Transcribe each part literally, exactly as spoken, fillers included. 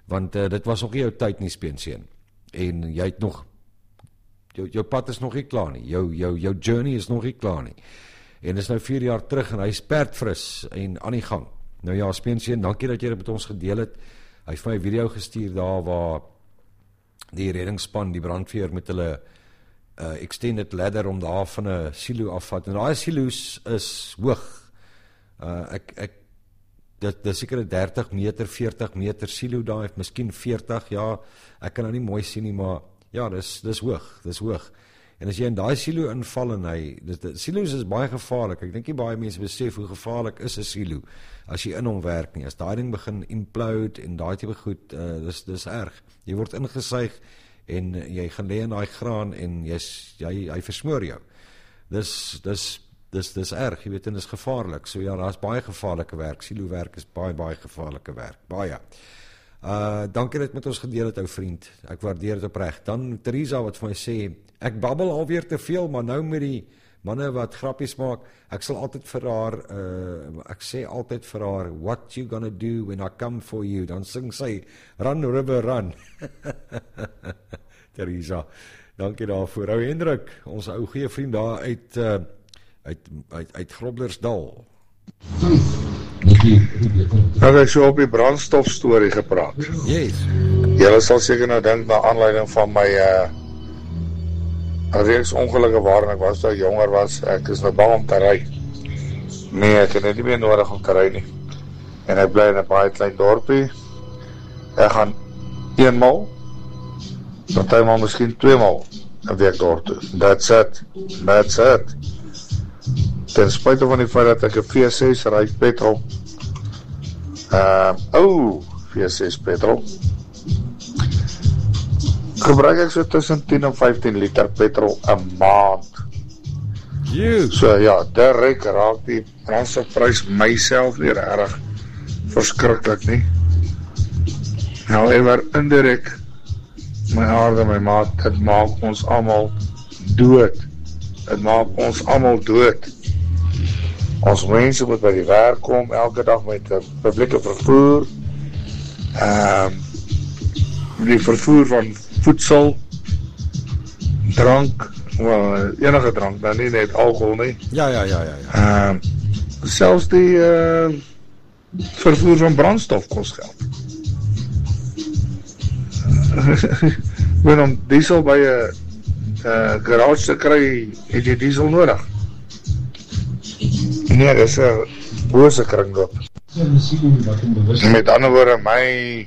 want uh, dit was nog nie jou tyd nie, speenseun, en jy het nog, jou, jou pad is nog nie klaar nie, jou, jou, jou journey is nog nie klaar nie, en is nou vier jaar terug, en hy is perdfris, en aan die gang. Nou ja, speenseun, dankie dat jy dit met ons gedeel het. Hy het vir my video gestuur daar, waar die reddingsspan, die brandweer, met hulle uh, extended ladder, om daar van 'n silo afvat, en daai silo's is hoog, uh, ek, ek, dit is seker dertig meter, veertig meter silo daar, miskien veertig, ja, ek kan nou nie mooi sien nie, maar ja, dis, dis hoog, dis hoog, en as jy in daai silo inval, en hy, dit, silo's is baie gevaarlik, ek dink nie baie mense besef hoe gevaarlik is 'n silo, as jy in hom werk nie, as daai ding begin implode, en daai tipe goed, uh, dis, dis erg, jy word ingesuig, en jy gaan lê in daai graan, en jy, jy, hy versmoor jou, dis, dis, dis, dis erg, jy weet, en dis gevaarlik, so ja, daar is baie gevaarlike werk, silo werk is baie, baie gevaarlike werk, baie. Uh, dankie dat met ons gedeel het, ou vriend, ek waardeer het opreg. Dan Theresa wat vir my sê, ek babbel alweer te veel, maar nou met die manne wat grappies maak, ek sal altyd vir haar, uh, ek sê altyd vir haar, what you gonna do when I come for you, dan sing sy, run river run. Theresa, dankie daarvoor. Ou Hendrik, ons ou goeie vriend daar uit, uh, uit, uit, uit Groblersdal. Ek het so op die brandstof storie gepraat. Yes. Julle sal seker nou dink na aanleiding van my uh, reeks ongelukke waarin ek was, toe jonger was, ek is nou bang om te ry. Nee, ek het nie meer nodig om te ry nie. En ek bly in 'n baie klein dorpie. Ek gaan eenmaal, partymaal miskien tweemaal 'n week dorp toe. That's it. That's it. Ten spyte van die feit dat ek 'n V ses ry petrol. Uh, oh, V ses petrol. Gebruik ek so tussen tien en vyftien liter petrol 'n maand. You. So ja, direk raak die brandstofprys myself nie erg verskriklik nie. However, indirek, my aarde, my maat, dit maak ons almal dood. Dit maak ons almal dood. Ons mense moet by die werk kom, elke dag met die publieke vervoer, um, die vervoer van voedsel, drank, well, enige drank, dan nie net alcohol nie. Ja, ja, ja, ja. ja. Um, selfs die uh, vervoer van brandstof kost geld. Om diesel by 'n uh, garage te kry, het jy diesel nodig. Nee, dit is 'n bose kringloop. Met ander woorde, my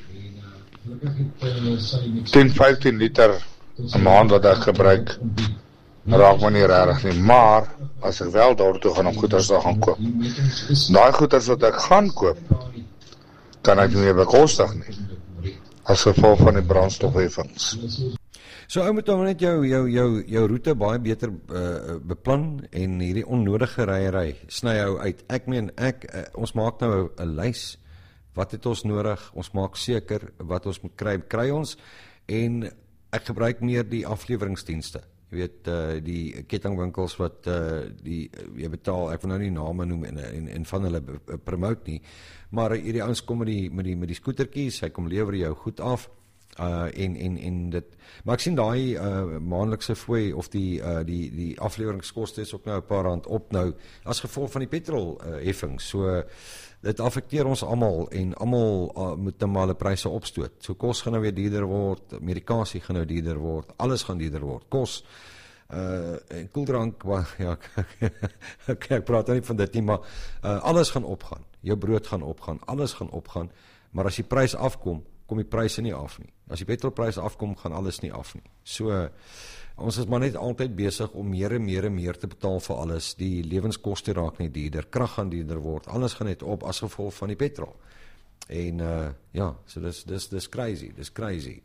tien, vyftien liter 'n maand wat ek gebruik, raak my nie regtig nie, maar as ek wel daartoe gaan om goeders te gaan koop, daai goeders wat ek gaan koop, kan ek nie bekostig nie, as gevolg van die brandstofheffings. So ou moet dan net jou jou jou jou roete baie beter uh, beplan, en hierdie onnodige ryery sny jou uit. Ek meen ek uh, ons maak nou 'n lys. Wat het ons nodig? Ons maak seker wat ons moet kry, kry ons, en ek gebruik meer die afleweringsdienste. Jy weet, uh, die kettingwinkels wat uh, die jy betaal, ek wil nou nie name noem en en, en van hulle promote nie, maar hierdie ouens kom met die met die met die skootertjies, hy kom lewer jou goed af. Uh, en, en, en dit, maar ek sien daai uh, maandelikse fooi of die, uh, die, die afleweringskoste is ook nou 'n paar rand op nou, as gevolg van die petrol uh, heffing, so dit affekteer ons almal, en almal uh, moet nou maar die pryse opstoot, so kos gaan nou weer duurder word, medikasie gaan nou duurder word, alles gaan duurder word, kos, uh, en koeldrank, well, ja, ek, ek praat nie van dit nie, maar uh, alles gaan opgaan, jou brood gaan opgaan, alles gaan opgaan, maar as die prys afkom, kom die pryse nie af nie. As die petrolprys afkom, gaan alles nie af nie. So, uh, ons is maar net altyd besig om meer en meer en meer te betaal vir alles. Die lewenskoste raak nie duurder, krag gaan duurder word, alles gaan net op as gevolg van die petrol. En uh, ja, so dis, dis, dis crazy, dis crazy.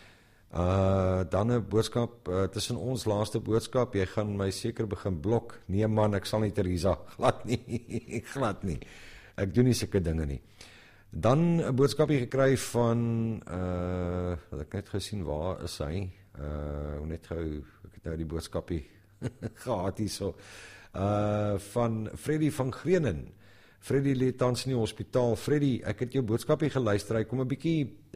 Uh, dan 'n boodskap, uh, tussen ons laaste boodskap, jy gaan my seker begin blok. Nee man, ek sal nie, Theresa, glad nie, glad nie. Ek doen nie sulke dinge nie. Dan 'n boodskapie gekry van, uh, wat ek net gesien, waar is hy? Uh, net gou, ek het nou die boodskapie gehad hier so. Uh, van Freddy van Grenen. Freddy lê tans in die hospitaal. Freddy, ek het jou boodskapie geluister, hy kom 'n bietjie